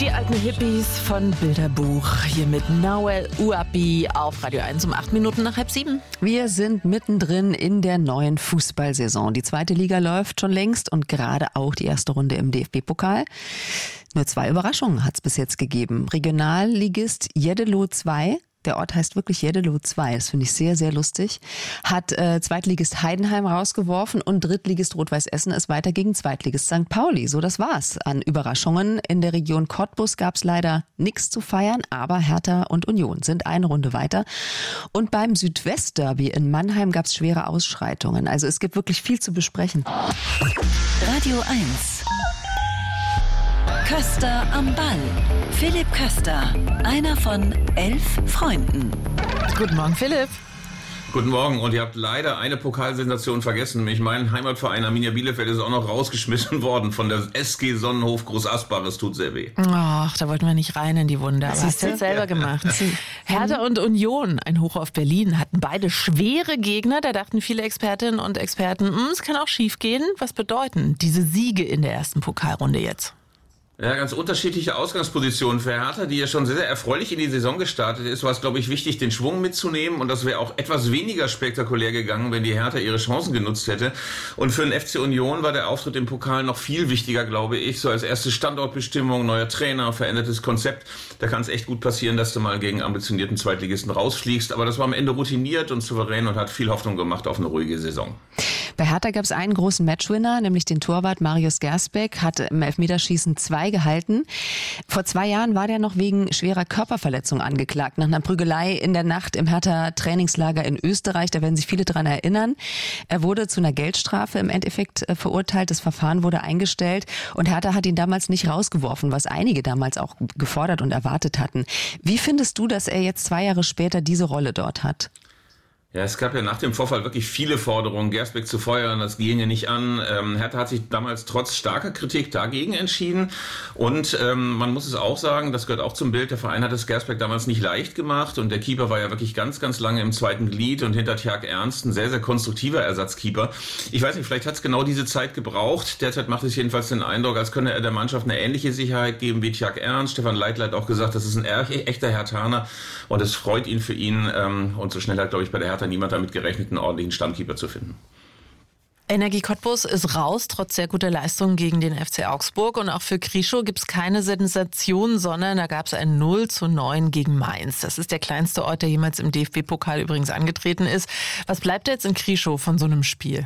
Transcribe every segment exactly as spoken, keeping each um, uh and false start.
Die alten Hippies von Bilderbuch. Hier mit Nawel Ouabi auf Radio eins um acht Minuten nach halb sieben. Wir sind mittendrin in der neuen Fußballsaison. Die zweite Liga läuft schon längst und gerade auch die erste Runde im D F B-Pokal. Nur zwei Überraschungen hat es bis jetzt gegeben. Regionalligist Jeddelo zwei, der Ort heißt wirklich Jeddelo zwei, das finde ich sehr, sehr lustig, hat äh, Zweitligist Heidenheim rausgeworfen und Drittligist Rot-Weiß Essen ist weiter gegen Zweitligist Sankt Pauli. So, das war's an Überraschungen. In der Region Cottbus gab es leider nichts zu feiern, aber Hertha und Union sind eine Runde weiter. Und beim Südwestderby in Mannheim gab es schwere Ausschreitungen. Also es gibt wirklich viel zu besprechen. Radio eins. Köster am Ball. Philipp Köster, einer von elf Freunden. Guten Morgen, Philipp. Guten Morgen, und ihr habt leider eine Pokalsensation vergessen, nämlich mein Heimatverein Arminia Bielefeld ist auch noch rausgeschmissen worden von der S G Sonnenhof Groß Asbach. Es tut sehr weh. Ach, da wollten wir nicht rein in die Wunde, aber hast du jetzt selber gemacht. Hertha und Union, ein Hoch auf Berlin, hatten beide schwere Gegner. Da dachten viele Expertinnen und Experten, es kann auch schief gehen. Was bedeuten diese Siege in der ersten Pokalrunde jetzt? Ja, ganz unterschiedliche Ausgangspositionen. Für Hertha, die ja schon sehr, sehr erfreulich in die Saison gestartet ist, war es, glaube ich, wichtig, den Schwung mitzunehmen. Und das wäre auch etwas weniger spektakulär gegangen, wenn die Hertha ihre Chancen genutzt hätte. Und für den F C Union war der Auftritt im Pokal noch viel wichtiger, glaube ich. So als erste Standortbestimmung, neuer Trainer, verändertes Konzept. Da kann es echt gut passieren, dass du mal gegen ambitionierten Zweitligisten rausfliegst. Aber das war am Ende routiniert und souverän und hat viel Hoffnung gemacht auf eine ruhige Saison. Bei Hertha gab es einen großen Matchwinner, nämlich den Torwart Marius Gersbeck, hat im Elfmeterschießen zwei gehalten. Vor zwei Jahren war der noch wegen schwerer Körperverletzung angeklagt, nach einer Prügelei in der Nacht im Hertha-Trainingslager in Österreich. Da werden sich viele dran erinnern. Er wurde zu einer Geldstrafe im Endeffekt verurteilt. Das Verfahren wurde eingestellt und Hertha hat ihn damals nicht rausgeworfen, was einige damals auch gefordert und erwartet hatten. Wie findest du, dass er jetzt zwei Jahre später diese Rolle dort hat? Ja, es gab ja nach dem Vorfall wirklich viele Forderungen, Gersbeck zu feuern, das ging ja nicht an. Ähm, Hertha hat sich damals trotz starker Kritik dagegen entschieden und ähm, man muss es auch sagen, das gehört auch zum Bild, der Verein hat es Gersbeck damals nicht leicht gemacht und der Keeper war ja wirklich ganz, ganz lange im zweiten Glied und hinter Tjag Ernst ein sehr, sehr konstruktiver Ersatzkeeper. Ich weiß nicht, vielleicht hat es genau diese Zeit gebraucht. Derzeit macht es jedenfalls den Eindruck, als könne er der Mannschaft eine ähnliche Sicherheit geben wie Tjag Ernst. Stefan Leitl hat auch gesagt, das ist ein echter Herthaner und es freut ihn für ihn ähm, und so schnell hat, glaube ich, bei der Hertha hat niemand damit gerechnet, einen ordentlichen Stammkeeper zu finden. Energie Cottbus ist raus, trotz sehr guter Leistungen gegen den F C Augsburg. Und auch für Krischow gibt es keine Sensation, sondern da gab es ein null zu neun gegen Mainz. Das ist der kleinste Ort, der jemals im D F B-Pokal übrigens angetreten ist. Was bleibt jetzt in Krischow von so einem Spiel?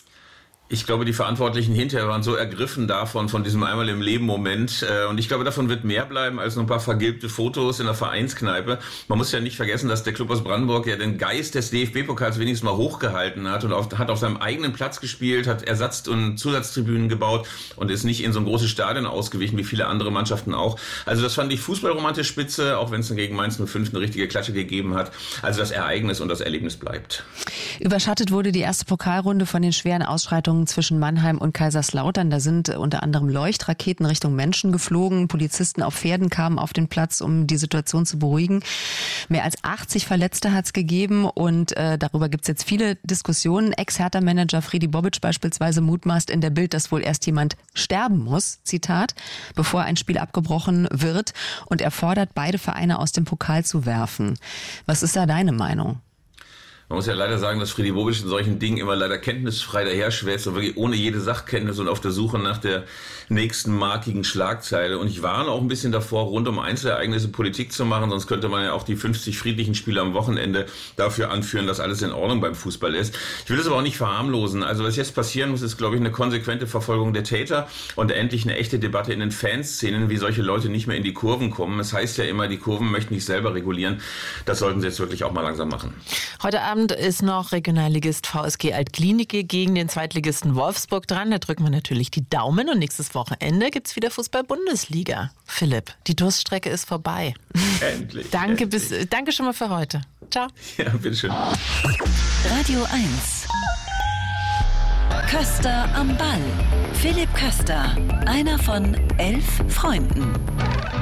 Ich glaube, die Verantwortlichen hinterher waren so ergriffen davon, von diesem einmal im Leben Moment. Und ich glaube, davon wird mehr bleiben als nur ein paar vergilbte Fotos in der Vereinskneipe. Man muss ja nicht vergessen, dass der Club aus Brandenburg ja den Geist des D F B-Pokals wenigstens mal hochgehalten hat und auf, hat auf seinem eigenen Platz gespielt, hat Ersatz- und Zusatztribünen gebaut und ist nicht in so ein großes Stadion ausgewichen, wie viele andere Mannschaften auch. Also das fand ich fußballromantisch spitze, auch wenn es dann gegen Mainz null fünf eine richtige Klatsche gegeben hat. Also das Ereignis und das Erlebnis bleibt. Überschattet wurde die erste Pokalrunde von den schweren Ausschreitungen zwischen Mannheim und Kaiserslautern. Da sind unter anderem Leuchtraketen Richtung Menschen geflogen. Polizisten auf Pferden kamen auf den Platz, um die Situation zu beruhigen. Mehr als achtzig Verletzte hat es gegeben und äh, darüber gibt es jetzt viele Diskussionen. Ex-Hertha-Manager Fredi Bobic beispielsweise mutmaßt in der Bild, dass wohl erst jemand sterben muss, Zitat, bevor ein Spiel abgebrochen wird. Und er fordert, beide Vereine aus dem Pokal zu werfen. Was ist da deine Meinung? Man muss ja leider sagen, dass Fredi Bobic in solchen Dingen immer leider kenntnisfrei daherschwätzt und wirklich ohne jede Sachkenntnis und auf der Suche nach der nächsten markigen Schlagzeile. Und ich warne auch ein bisschen davor, rund um Einzelereignisse Politik zu machen, sonst könnte man ja auch die fünfzig friedlichen Spiele am Wochenende dafür anführen, dass alles in Ordnung beim Fußball ist. Ich will das aber auch nicht verharmlosen. Also was jetzt passieren muss, ist, glaube ich, eine konsequente Verfolgung der Täter und endlich eine echte Debatte in den Fanszenen, wie solche Leute nicht mehr in die Kurven kommen. Es heißt ja immer, die Kurven möchten nicht selber regulieren. Das sollten sie jetzt wirklich auch mal langsam machen. Heute Abend ist noch Regionalligist V S G Altklinike gegen den Zweitligisten Wolfsburg dran. Da drücken wir natürlich die Daumen und nächstes Wochenende gibt's wieder Fußball-Bundesliga. Philipp, die Durststrecke ist vorbei. Endlich. Danke, endlich. Bis, danke schon mal für heute. Ciao. Ja, bitteschön. Radio eins. Köster am Ball. Philipp Köster, einer von elf Freunden.